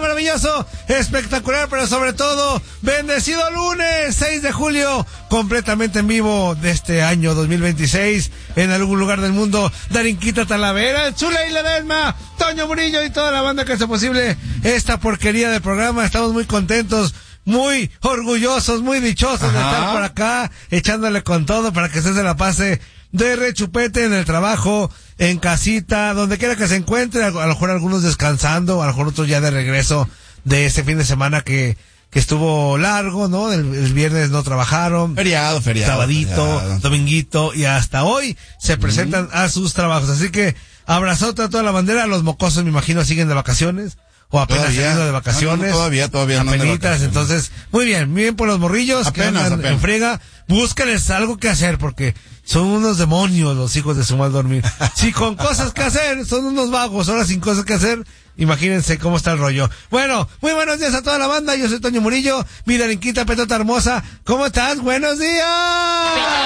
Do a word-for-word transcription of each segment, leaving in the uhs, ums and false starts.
maravilloso, espectacular, pero sobre todo, bendecido lunes, seis de julio, completamente en vivo de este año dos mil veintiséis, en algún lugar del mundo, Darinquita Talavera, Chula y Ledesma, Toño Murillo y toda la banda que hace posible esta porquería de programa. Estamos muy contentos, muy orgullosos, muy dichosos Ajá. de estar por acá, echándole con todo para que usted se la pase de rechupete en el trabajo, en casita, donde quiera que se encuentre, a lo mejor algunos descansando, a lo mejor otros ya de regreso de este fin de semana que que estuvo largo, ¿no? El, el viernes no trabajaron. Feriado, feriado. Sabadito, feriado. dominguito, y hasta hoy se presentan mm. a sus trabajos. Así que abrazote a toda la bandera. Los mocosos, me imagino, siguen de vacaciones. O apenas todavía, saliendo de vacaciones. No, no, todavía, todavía no. Apenitas, entonces, muy bien, muy bien por los morrillos apenas, que andan apenas. en friega. Búscales algo que hacer, porque son unos demonios los hijos de su mal dormir. Si con cosas que hacer, son unos vagos, ahora sin cosas que hacer, imagínense cómo está el rollo. Bueno, muy buenos días a toda la banda, yo soy Toño Murillo, mi Darinquita Petota hermosa, ¿cómo estás? ¡Buenos días!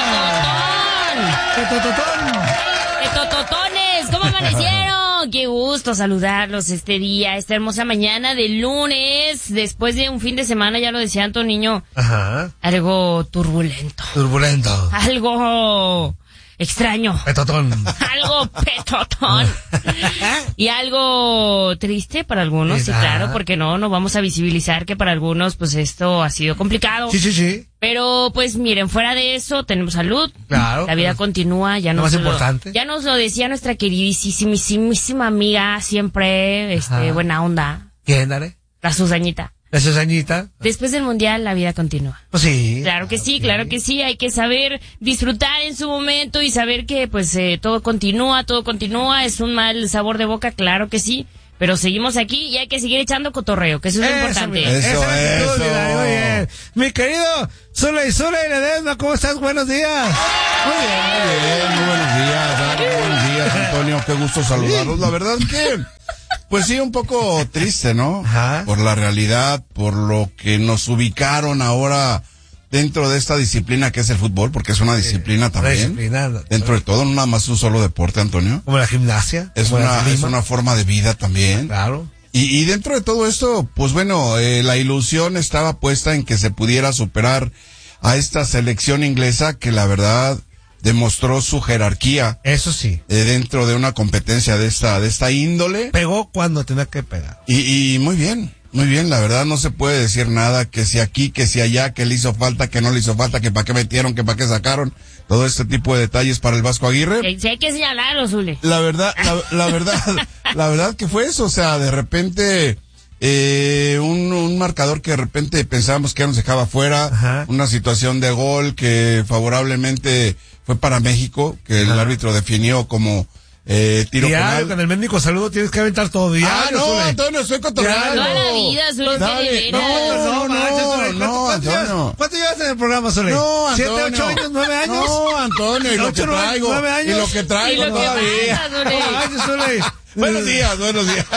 ¡Petototón! ¡Petototones! ¿Cómo amanecieron? Qué gusto saludarlos este día, esta hermosa mañana de lunes, después de un fin de semana, ya lo decía Antoniño, Ajá. algo turbulento. Turbulento. Algo extraño. Petotón. Algo petotón. Y algo triste para algunos, sí, claro, porque no, no vamos a visibilizar que para algunos, pues esto ha sido complicado. Sí, sí, sí. Pero, pues miren, fuera de eso, tenemos salud. Claro. La vida pues, continúa, ya nos más lo, importante. ya nos lo decía nuestra queridísima amiga, siempre, este, Ajá. buena onda. ¿Quién, Dare? La Susañita. La Susañita. Después del mundial, la vida continúa. Pues sí. Claro que sí, claro que sí. Hay que saber disfrutar en su momento y saber que, pues, eh, todo continúa, todo continúa. Es un mal sabor de boca, claro que sí. Pero seguimos aquí y hay que seguir echando cotorreo, que eso es lo importante. Eso, eso, eso. Mira, muy bien. Mi querido Zule y Zule y Ledesma, ¿cómo estás? Buenos días. Muy bien, muy bien. Muy buenos días, Dani. Buenos días, Antonio. Qué gusto saludarlos. La verdad que, pues sí, un poco triste, ¿no? Ajá. Por la realidad, por lo que nos ubicaron ahora dentro de esta disciplina que es el fútbol, porque es una disciplina también. Disciplina. Dentro de todo, no nada más un solo deporte, Antonio. Como la gimnasia. Es una, es una forma de vida también. Claro. Y, y dentro de todo esto, pues bueno, eh, la ilusión estaba puesta en que se pudiera superar a esta selección inglesa que la verdad demostró su jerarquía. Eso sí. Eh, dentro de una competencia de esta, de esta índole. Pegó cuando tenía que pegar. Y, y muy bien. Muy bien, la verdad no se puede decir nada, que si aquí, que si allá, que le hizo falta, que no le hizo falta, que para qué metieron, que para qué sacaron, todo este tipo de detalles para el Vasco Aguirre. Que, sí hay que señalarlo, Zule. La verdad, la, la verdad, la verdad que fue eso, o sea, de repente, eh, un, un marcador que de repente pensábamos que ya nos dejaba fuera, Ajá. una situación de gol que favorablemente fue para México, que el Ajá. árbitro definió como Eh, tiro Diario, penal. con el médico saludo tienes que aventar todo diario. Ah, no, Zule. Antonio, estoy cotorreando. Toda la vida, Zule, Dale, de no, veras. no, manches, Zule. no, ¿Cuánto- no, cuánto llevas- Antonio. ¿Cuánto llevas en el programa, Zule? No, Antonio. ¿Siete, ocho años, nueve años? No, Antonio, y lo que Ocho, nueve- traigo. nueve años. Y lo que traigo Y lo que todavía. pasa, Zule. No manches, Zule. Buenos días, buenos días.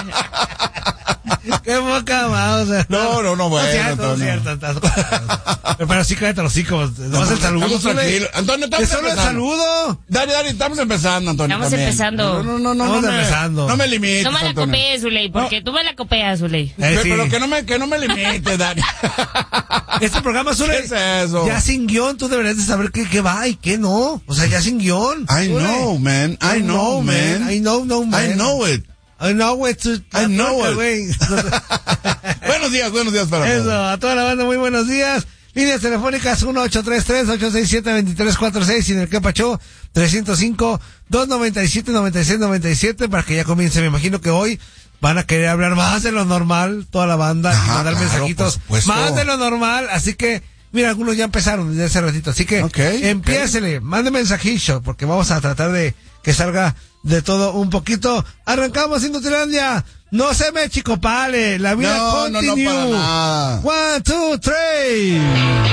Qué poca más, o sea. No, no, no, bueno, es cierto, no es Antonio. cierto, estás- Pero sí, cállate los hijos. No es el saludo, Estamos Zule. tranquilos. Antonio, estamos Es solo el empezando. saludo. Dale, dale, estamos empezando, Antonio. Estamos también. empezando. No, no, no, no, Estamos no me, empezando. no me limites, No me la Antonio. copees, Zule, porque tú me la copeas, Zule. Eh, Pe- sí. Pero que no me, que no me limites, Dani. Este programa, Zule, ¿Qué es eso? ya sin guión, tú deberías de saber qué, qué va y qué no. O sea, ya sin guión. I Zule. know, man. I know, man. I know, no, man. I know it. I know it. I know it. Güey. Buenos días, buenos días para Eso, todos. a toda la banda, muy buenos días. Líneas telefónicas uno ocho tres tres, ocho seis siete, dos tres cuatro seis y en el que pachó tres cero cinco, dos nueve siete, nueve seis nueve siete para que ya comience. Me imagino que hoy van a querer hablar más de lo normal, toda la banda, Ajá, y mandar claro, mensajitos por supuesto. más de lo normal, así que, mira, algunos ya empezaron desde hace ratito, así que Ok, empiécele, mande mensajillo, porque vamos a tratar de que salga de todo un poquito. Arrancamos Indutilandia. No se me chicopale, la vida No, no, no, continúa. para nada. One, two, three.